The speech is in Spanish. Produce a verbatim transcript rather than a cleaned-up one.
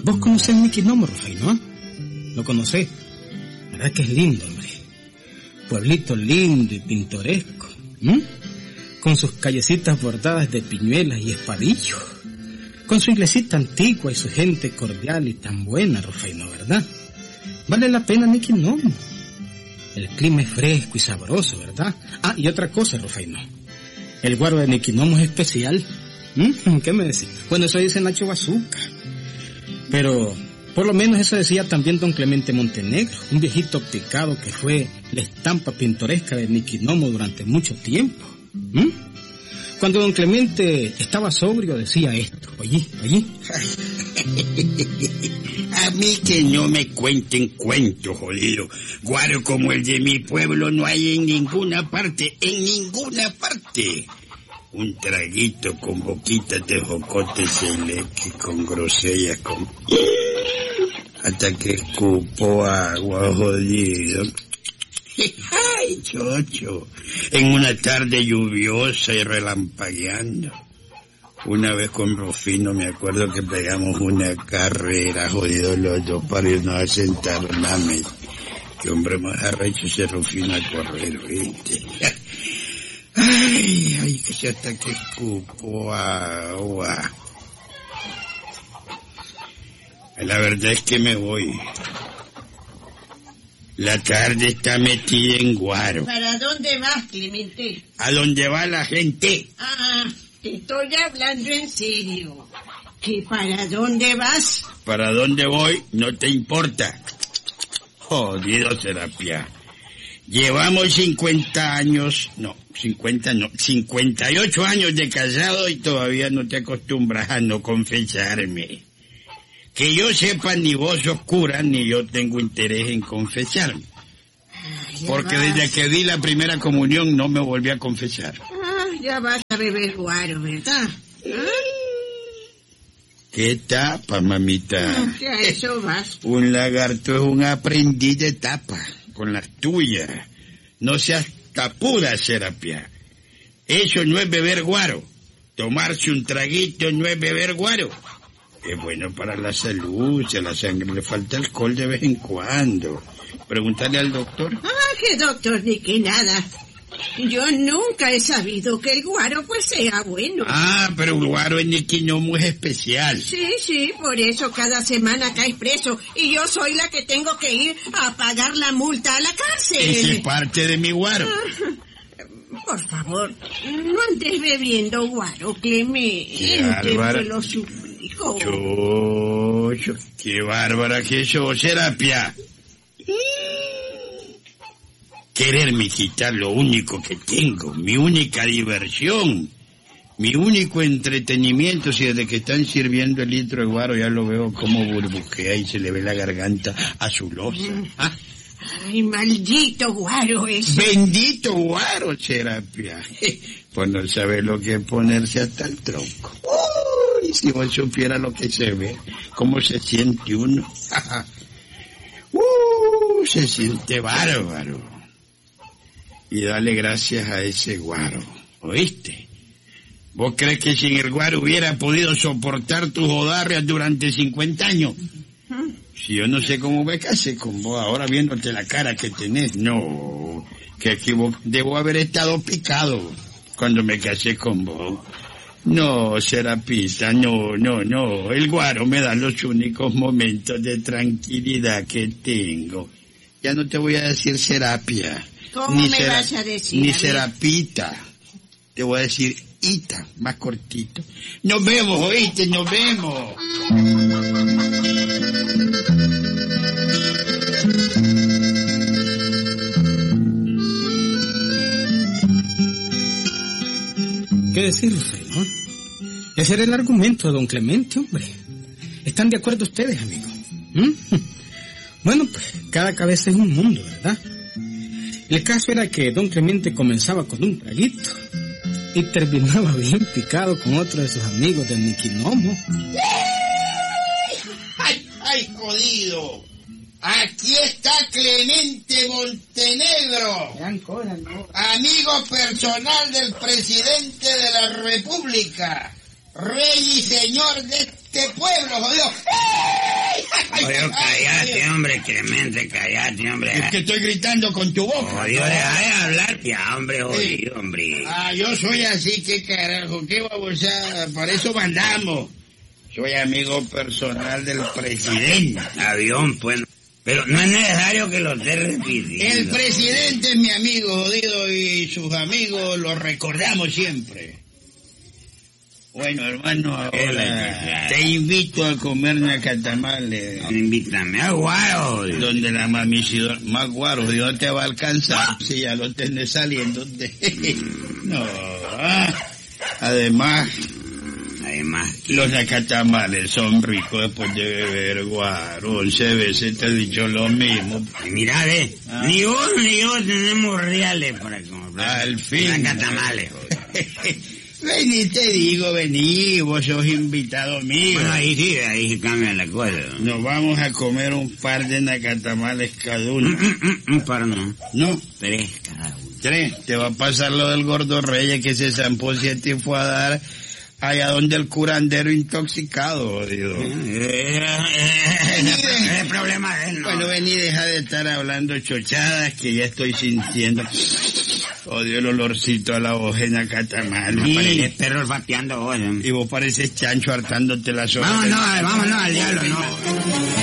Vos conocés Niquinomo, Rufino, ¿eh? ¿Lo conocés? ¿Verdad que es lindo, hombre? Pueblito lindo y pintoresco, ¿m? Con sus callecitas bordadas de piñuelas y espadillos, con su iglesita antigua y su gente cordial y tan buena, Rufino, ¿verdad? Vale la pena Niquinomo. El clima es fresco y sabroso, ¿verdad? Ah, y otra cosa, Rufino. El guaro de Niquinomo es especial. ¿Mm? ¿Qué me decís? Bueno, eso dice Nacho Bazooka. Pero por lo menos eso decía también don Clemente Montenegro, un viejito picado que fue la estampa pintoresca de Niquinomo durante mucho tiempo. ¿Mm? Cuando don Clemente estaba sobrio decía esto. Oye, oye. A mí que no me cuenten cuentos, jodido. Guaro como el de mi pueblo no hay en ninguna parte, en ninguna parte. Un traguito con boquitas de jocote seleque, con grosellas, con... hasta que escupo agua, jodido. ¡Ay, chocho! En una tarde lluviosa y relampagueando. Una vez con Rufino me acuerdo que pegamos una carrera, jodido los dos, para irnos a sentar mames. Qué hombre más arrecho ese Rufino a correr, ¿viste? Ay, ay, que se hasta que escupo agua. La verdad es que me voy. La tarde está metida en guaro. ¿Para dónde vas, Clemente? ¿A dónde va la gente? Ah, te estoy hablando en serio. ¿Que para dónde vas? ¿Para dónde voy? No te importa. Jodido Serapia. Llevamos cincuenta años, no, cincuenta no, cincuenta y ocho años de casado y todavía no te acostumbras a no confesarme. Que yo sepa, ni vos sos cura, ni yo tengo interés en confesarme. Ah, Porque vas. desde que di la primera comunión no me volví a confesar. Ah, ya vas a beber guaro, ¿verdad? ¿Ah? ¿Qué tapa, mamita? Ah, que a eso vas. Un lagarto es un aprendiz de tapa, con las tuyas. No seas tapuda, Serapia. Eso no es beber guaro. Tomarse un traguito no es beber guaro. Es bueno para la salud, si a la sangre le falta alcohol de vez en cuando. Pregúntale al doctor. Ah, que doctor, ni que nada. Yo nunca he sabido que el guaro pues sea bueno. Ah, pero el guaro en Niquinomo es especial. Sí, sí, por eso cada semana caes preso y yo soy la que tengo que ir a pagar la multa a la cárcel. Ese es parte de mi guaro. Ah, por favor, no andes bebiendo guaro, Clemente. Qué bárbara. Te lo suplico. Chocho, qué bárbara que sos, Serapia. Quererme quitar lo único que tengo, mi única diversión, mi único entretenimiento. Si desde que están sirviendo el litro de guaro ya lo veo como burbujea y se le ve la garganta azulosa. ¿Ah? Ay, maldito guaro ese. Bendito guaro, Serapia. Pues no sabe lo que es ponerse hasta el tronco. Uy, si vos supiera lo que se ve, cómo se siente uno. uh, se siente bárbaro. Y dale gracias a ese guaro, ¿oíste? ¿Vos crees que sin el guaro hubiera podido soportar tus jodarrias durante cincuenta años? Si yo no sé cómo me casé con vos ahora viéndote la cara que tenés. No, que aquí vos debo haber estado picado cuando me casé con vos. No, Serapita, no, no, no. El guaro me da los únicos momentos de tranquilidad que tengo. Ya no te voy a decir Serapia. ¿Cómo ni me sera, vas a decir? Ni a Serapita. Te voy a decir Ita, más cortito. Nos vemos, oíste, nos vemos. ¿Qué decir, Rufino? Ese era el argumento de don Clemente, hombre. ¿Están de acuerdo ustedes, amigos? ¿Mm? Bueno, pues cada cabeza es un mundo, ¿verdad? El caso era que don Clemente comenzaba con un traguito y terminaba bien picado con otro de sus amigos del Niquinomo. ¡Ay, ay, jodido! Aquí está Clemente Montenegro, amigo personal del presidente de la República, rey y señor de este pueblo, jodido. Oye, callate, hombre, Clemente, callate, hombre. Es que estoy gritando con tu boca. Jodido, deja de hablar, ya, hombre, jodido, hombre. Ah, yo soy así, qué carajo, qué babosa, para eso mandamos. Soy amigo personal del presidente. Avión, pues. Pero no es necesario que lo esté repitiendo. El presidente es mi amigo, jodido, y sus amigos los recordamos siempre. Bueno, hermano, ahora te invito a comer nacatamales. Invítame a Guaro. Donde la mamicidad, más Guaro, Dios te va a alcanzar si ya lo tenés saliendo. De... No, ah, además... Además, los nacatamales son ricos después de beber Guaro. Once veces te he dicho lo mismo. Y mira, ve, ah. ni vos ni yo tenemos reales para comprar. Al fin. Nacatamales, Vení, te digo, vení, vos sos invitado mío. Bueno, ahí sí, ahí se cambia la cosa. Nos vamos a comer un par de nacatamales cada uno. Mm, mm, mm, un par no. No. Tres cada uno. Tres. Te va a pasar lo del gordo Reyes que se zampó siete y fue a dar allá donde el curandero intoxicado, jodido. Es el problema de él, ¿no? Bueno, vení, deja de estar hablando chochadas que ya estoy sintiendo... Odio el olorcito a la hoja en nacatamal. Sí. Pareces perro vapeando vos, ¿eh? Y vos pareces chancho hartándote las hojas. Vámonos, vámonos al diablo, no.